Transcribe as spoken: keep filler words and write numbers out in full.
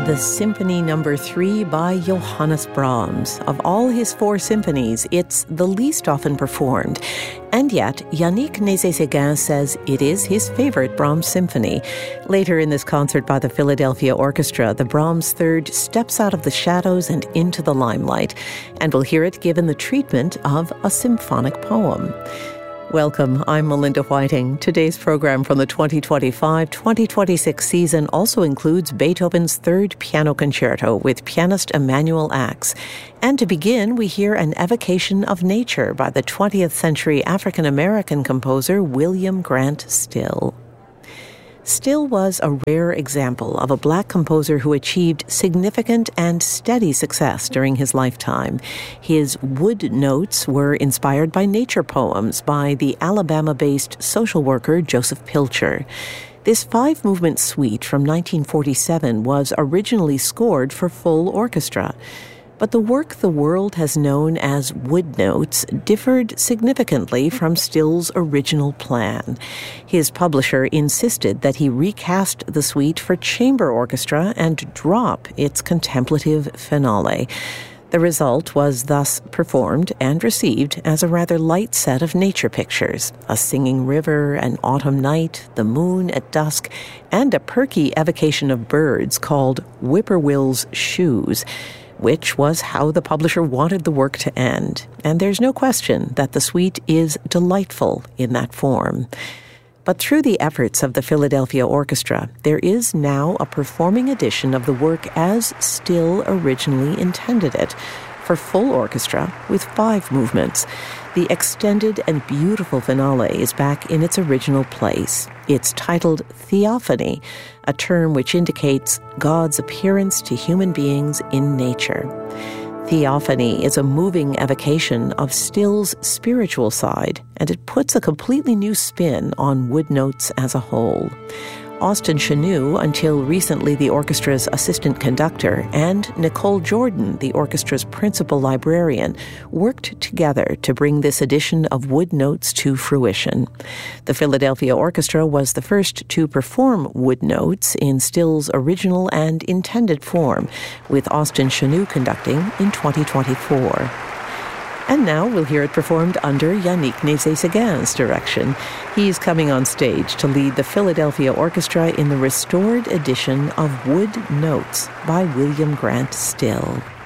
the Symphony Number Three by Johannes Brahms. Of all his four symphonies, it's the least often performed. And yet, Yannick Nézet-Séguin says it is his favorite Brahms symphony. Later in this concert by the Philadelphia Orchestra, the Brahms Third steps out of the shadows and into the limelight, and we'll hear it given the treatment of a symphonic poem. Welcome, I'm Melinda Whiting. Today's program from the twenty twenty-five twenty twenty-six season also includes Beethoven's Third Piano Concerto with pianist Emanuel Ax. And to begin, we hear an evocation of nature by the twentieth century African-American composer William Grant Still. Still was a rare example of a black composer who achieved significant and steady success during his lifetime. His wood notes were inspired by nature poems by the Alabama-based social worker Joseph Pilcher. This five-movement suite from nineteen forty-seven was originally scored for full orchestra. But the work the world has known as Wood Notes differed significantly from Still's original plan. His publisher insisted that he recast the suite for chamber orchestra and drop its contemplative finale. The result was thus performed and received as a rather light set of nature pictures: a singing river, an autumn night, the moon at dusk, and a perky evocation of birds called Whippoorwill's Shoes, which was how the publisher wanted the work to end. And there's no question that the suite is delightful in that form. But through the efforts of the Philadelphia Orchestra, there is now a performing edition of the work as Still originally intended it, for full orchestra with five movements. The extended and beautiful finale is back in its original place. It's titled Theophany, a term which indicates God's appearance to human beings in nature. Theophany is a moving evocation of Still's spiritual side, and it puts a completely new spin on Wood Notes as a whole. Austin Chanou, until recently the orchestra's assistant conductor, and Nicole Jordan, the orchestra's principal librarian, worked together to bring this edition of Wood Notes to fruition. The Philadelphia Orchestra was the first to perform Wood Notes in Still's original and intended form, with Austin Chanou conducting in twenty twenty-four. And now we'll hear it performed under Yannick Nézet-Séguin's direction. He's coming on stage to lead the Philadelphia Orchestra in the restored edition of Wood Notes by William Grant Still.